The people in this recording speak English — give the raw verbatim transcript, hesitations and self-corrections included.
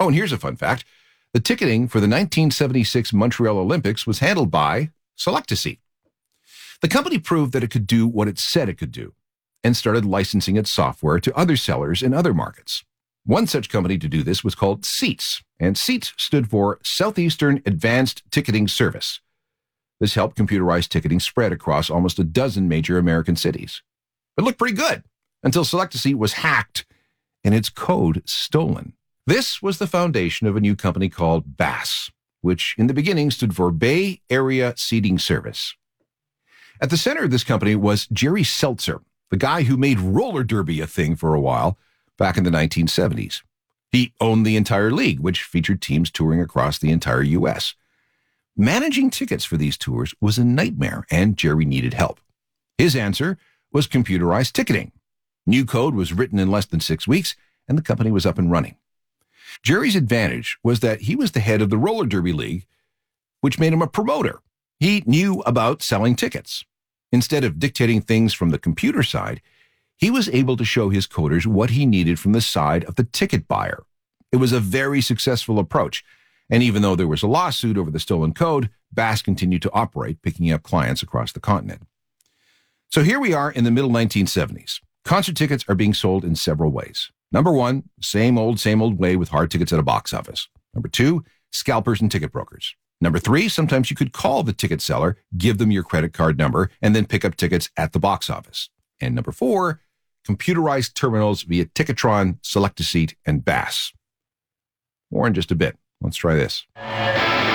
Oh, and here's a fun fact. The ticketing for the nineteen seventy-six Montreal Olympics was handled by Selectaseat. The company proved that it could do what it said it could do and started licensing its software to other sellers in other markets. One such company to do this was called SEATS, and SEATS stood for Southeastern Advanced Ticketing Service. This helped computerized ticketing spread across almost a dozen major American cities. It looked pretty good until Selectaseat was hacked and its code stolen. This was the foundation of a new company called B A S, which in the beginning stood for Bay Area Seating Service. At the center of this company was Jerry Seltzer, the guy who made roller derby a thing for a while back in the nineteen seventies. He owned the entire league, which featured teams touring across the entire U S. Managing tickets for these tours was a nightmare, and Jerry needed help. His answer was computerized ticketing. New code was written in less than six weeks, and the company was up and running. Jerry's advantage was that he was the head of the roller derby league, which made him a promoter. He knew about selling tickets. Instead of dictating things from the computer side, he was able to show his coders what he needed from the side of the ticket buyer. It was a very successful approach, and even though there was a lawsuit over the stolen code, B A S continued to operate, picking up clients across the continent. So here we are in the middle nineteen seventies. Concert tickets are being sold in several ways. Number one, same old, same old way with hard tickets at a box office. Number two, scalpers and ticket brokers. Number three, sometimes you could call the ticket seller, give them your credit card number, and then pick up tickets at the box office. And number four, computerized terminals via Ticketron, Selectaseat, and B A S. More in just a bit. Let's try this.